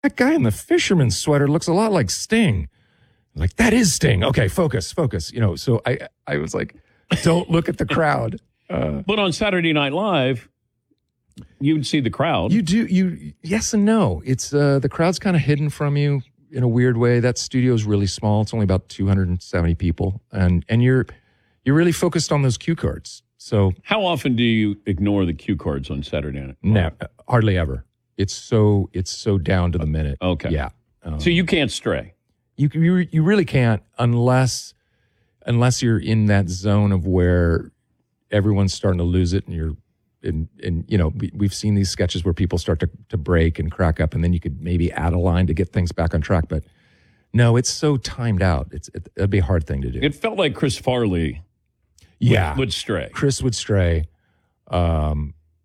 that guy in the fisherman's sweater looks a lot like Sting. Like, that is Sting. Okay, focus. So I was like, don't look at the crowd. But on Saturday Night Live, you'd see the crowd. You do. Yes and no. It's the crowd's kind of hidden from you in a weird way. That studio is really small. It's only about 270 people, and you're really focused on those cue cards. So how often do you ignore the cue cards on Saturday Night? No, hardly ever. It's so down to the minute. Okay. Yeah. So you can't stray. You really can't unless you're in that zone of where everyone's starting to lose it, and you're we've seen these sketches where people start to break and crack up, and then you could maybe add a line to get things back on track. But no, it's so timed out. It'd be a hard thing to do. It felt like Chris Farley would stray. Chris would stray. But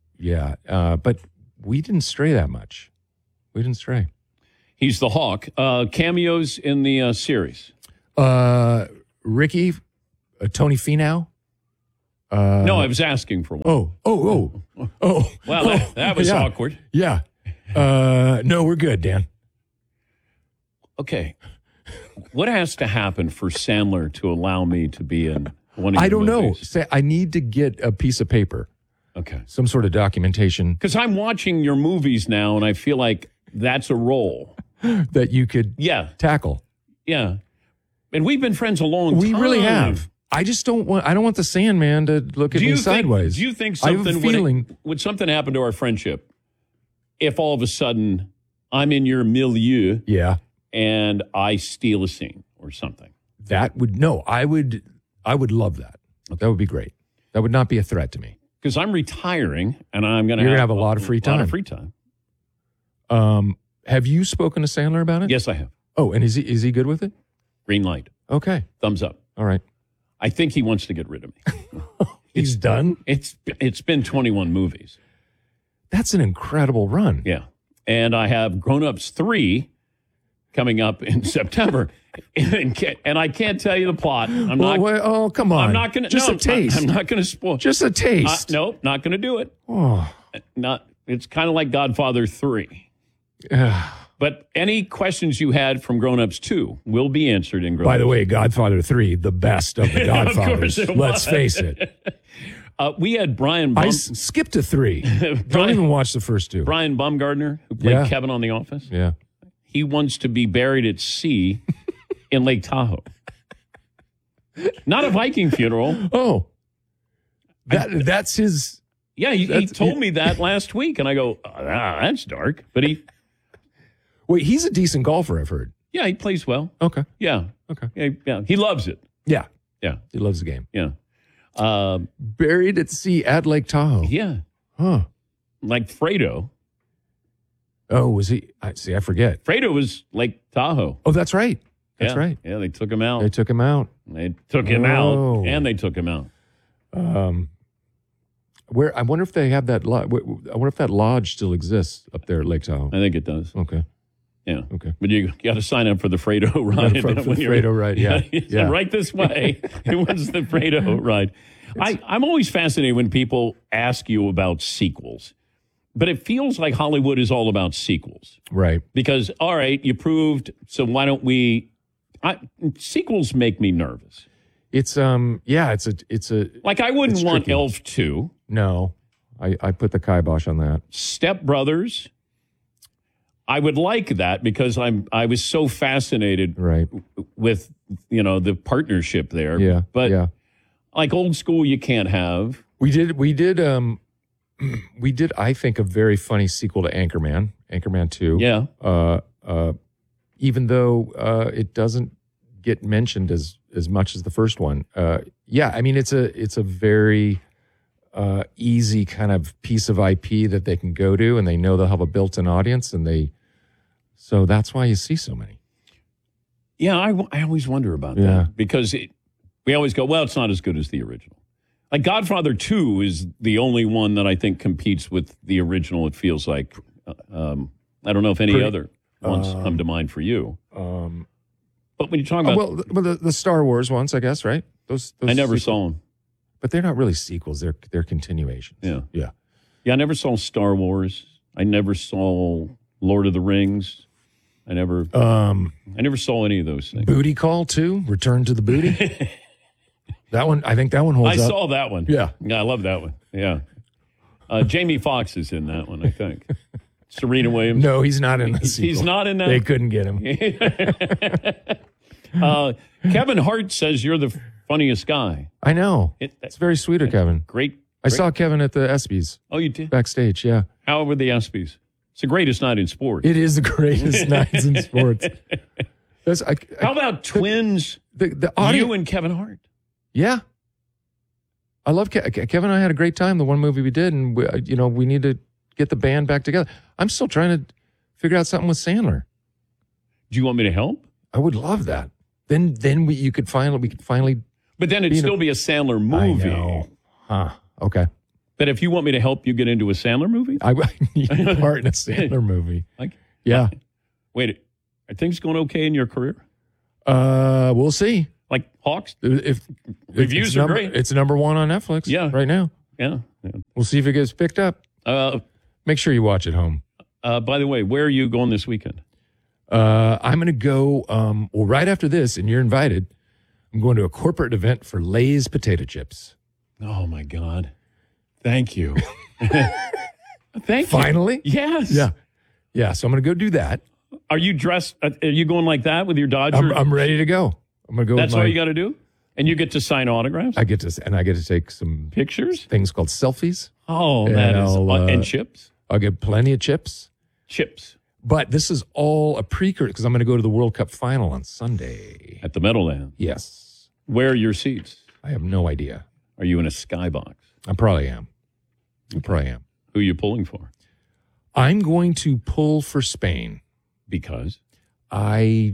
we didn't stray that much. We didn't stray. He's the Hawk. Cameos in the series. Ricky, Tony Finau. No, I was asking for one. Oh. Well, that was awkward. Yeah. No, we're good, Dan. Okay. What has to happen for Sandler to allow me to be in one of your I don't movies? know. I need to get a piece of paper. Okay. Some sort of documentation. Because I'm watching your movies now, and I feel like that's a role that you could tackle. Yeah. And we've been friends a long time. We really have. I just don't want the Sandman to look at me sideways. Do you think something would something happen to our friendship if all of a sudden I'm in your milieu and I steal a scene or something? I would love that. Okay. That would be great. That would not be a threat to me. Because I'm retiring and I'm going to have a lot of free time. Have you spoken to Sandler about it? Yes, I have. Oh, and is he good with it? Green light. Okay. Thumbs up. All right. I think he wants to get rid of me. He's done? It's been 21 movies. That's an incredible run. Yeah. And I have Grown Ups 3 coming up in September. And I can't tell you the plot. Come on. I'm not going to. Just a taste. I'm not going to spoil. Just a taste. Nope, not going to do it. Oh. It's kind of like Godfather 3. But any questions you had from Grown Ups 2 will be answered in Grown Ups. By the way, Godfather 3, the best of the Godfathers. Of course it Let's was. face it. We had Brian I skipped to 3. Don't even watch the first 2. Brian Baumgartner, who played Kevin on The Office. Yeah. He wants to be buried at sea in Lake Tahoe. Not a Viking funeral. Oh. That's his... Yeah, he told me that last week, and I go, that's dark. But Wait, he's a decent golfer, I've heard. Yeah, he plays well. Okay. Yeah. Okay. Yeah, he loves it. Yeah. Yeah. He loves the game. Yeah. Buried at sea at Lake Tahoe. Yeah. Huh. Like Fredo. Oh, was he? I forget. Fredo was Lake Tahoe. Oh, that's right. That's right. Yeah, they took him out. They took him out. They took him out, and they took him out. Where I wonder if they have that. I wonder if that lodge still exists up there at Lake Tahoe. I think it does. Okay. Yeah. Okay. But you got to sign up for the Fredo ride. For the Fredo ride. Yeah. Right this way. It was the Fredo ride. I'm always fascinated when people ask you about sequels. But it feels like Hollywood is all about sequels. Right. Because, all right, you proved, so why don't we... sequels make me nervous. It's it's a like I wouldn't want tricky. Elf 2. No. I put the kibosh on that. Step Brothers. I would like that because I was so fascinated with, the partnership there. Yeah. But like Old School you can't have. We did I think a very funny sequel to Anchorman 2. Yeah. Even though it doesn't get mentioned as much as the first one. I mean it's a very easy kind of piece of IP that they can go to, and they know they'll have a built-in audience, and so that's why you see so many. Yeah, I always wonder about that because we always go, well, it's not as good as the original. Like Godfather 2 is the only one that I think competes with the original. It feels like I don't know if any other ones come to mind for you. But when you talk about the Star Wars ones, I guess, right? Those I never saw them, but they're not really sequels. They're continuations. Yeah. I never saw Star Wars. I never saw Lord of the Rings. I never saw any of those things. Booty Call, too. Return to the Booty. I think that one holds up. I saw that one. Yeah. I love that one. Yeah. Jamie Foxx is in that one, I think. Serena Williams. No, he's not in the sequel. He's not in that? They couldn't get him. Kevin Hart says you're the funniest guy. I know. It's very sweet of Kevin. Great. I saw Kevin at the ESPYs. Oh, you did? Backstage, yeah. How were the ESPYs? It's the greatest night in sports. It is the greatest nights in sports. How about twins, the audio, you and Kevin Hart? Yeah. I love Kevin and I had a great time, the one movie we did, and we need to get the band back together. I'm still trying to figure out something with Sandler. Do you want me to help? I would love that. Then we could finally. But then it'd still be a Sandler movie. I know. Huh. Okay. But if you want me to help you get into a Sandler movie? I need a part in a Sandler movie. Yeah. Wait, are things going okay in your career? We'll see. Like Hawks? If reviews are great. It's number one on Netflix right now. Yeah. We'll see if it gets picked up. Make sure you watch at home. By the way, where are you going this weekend? I'm going to go, right after this, and you're invited, I'm going to a corporate event for Lay's potato chips. Oh, my God. Thank you. Thank you. Finally? Yes. Yeah. Yeah, so I'm going to go do that. Are you dressed? Are you going like that with your Dodger? I'm ready to go. I'm going to go. That's all you got to do? And you get to sign autographs? I get to take some pictures? Things called selfies. Oh, and chips? I'll get plenty of chips. Chips. But this is all a precursor because I'm going to go to the World Cup final on Sunday. At the Meadowlands? Yes. Where are your seats? I have no idea. Are you in a skybox? I probably am. Who are you pulling for? I'm going to pull for Spain. Because? I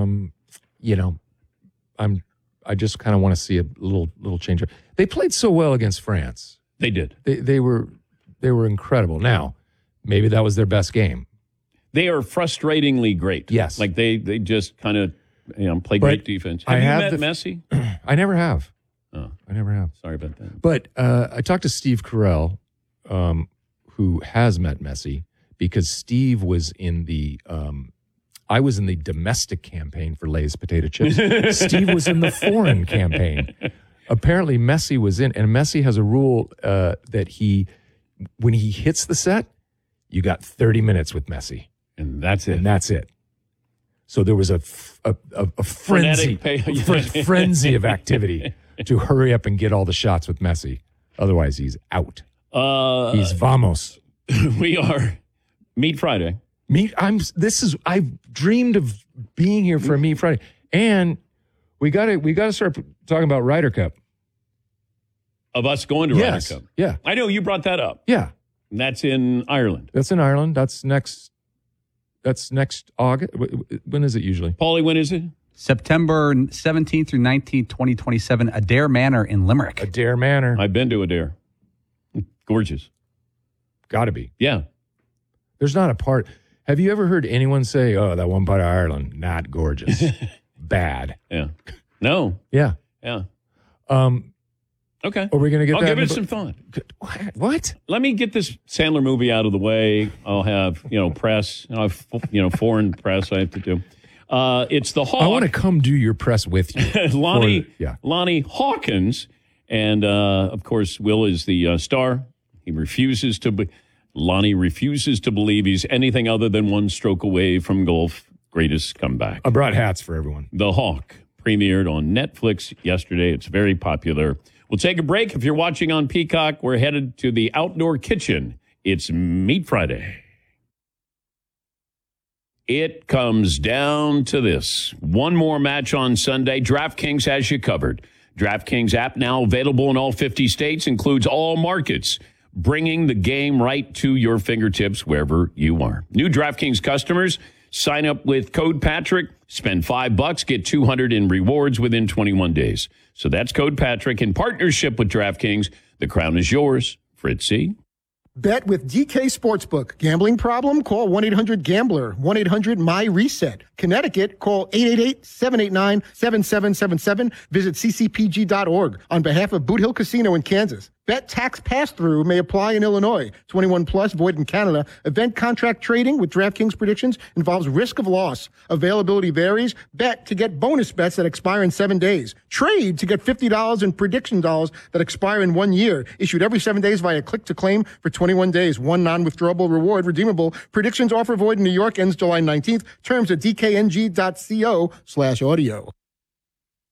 just kind of want to see a little change. They played so well against France. They did. They were incredible. Now, maybe that was their best game. They are frustratingly great. Yes. Like they just kind of play great defense. Have you met Messi? I never have. Oh. I never have. Sorry about that. But I talked to Steve Carell, who has met Messi, because Steve was in the I was in the domestic campaign for Lay's potato chips. Steve was in the foreign campaign. Apparently, Messi was in, and Messi has a rule that when he hits the set, you got 30 minutes with Messi. And that's it. And that's it. So there was a frenzy of activity to hurry up and get all the shots with Messi. Otherwise, he's out. He's vamos. We are Meat Friday. I've dreamed of being here for a Meat Friday, and we got to start talking about Ryder Cup. Of us going to Ryder Cup. Yeah, I know you brought that up. Yeah, and that's in Ireland. That's in Ireland. That's next August. When is it usually? Paulie, when is it? September 17th through 19th, 2027, Adair Manor in Limerick. Adair Manor. I've been to Adair. Gorgeous. Got to be. Yeah. There's not a part. Have you ever heard anyone say, "Oh, that one part of Ireland, not gorgeous, bad"? Yeah. No. Yeah. Yeah. Okay. Are we going to get I'll that? give it some thought. What? Let me get this Sandler movie out of the way. I'll have, press. I'll have, foreign press I have to do. It's the Hawk. I want to come do your press with you. Lonnie Hawkins. And, of course, Will is the star. Lonnie refuses to believe he's anything other than one stroke away from golf's greatest comeback. I brought hats for everyone. The Hawk premiered on Netflix yesterday. It's very popular. We'll take a break. If you're watching on Peacock, we're headed to the outdoor kitchen. It's Meat Friday. It comes down to this. One more match on Sunday. DraftKings has you covered. DraftKings app now available in all 50 states, includes all markets, bringing the game right to your fingertips wherever you are. New DraftKings customers, sign up with code Patrick, spend $5, get $200 in rewards within 21 days. So that's code Patrick in partnership with DraftKings. The crown is yours. Fritzy. Bet with DK Sportsbook. Gambling problem? Call 1-800-GAMBLER. 1-800-MY-RESET. Connecticut, call 888-789-7777. Visit ccpg.org. On behalf of Boot Hill Casino in Kansas. Bet tax pass-through may apply in Illinois. 21 plus, void in Canada. Event contract trading with DraftKings predictions involves risk of loss. Availability varies. Bet to get bonus bets that expire in 7 days. Trade to get $50 in prediction dollars that expire in 1 year. Issued every 7 days via click to claim for 21 days. One non-withdrawable reward redeemable. Predictions offer void in New York ends July 19th. Terms at dkng.co/audio.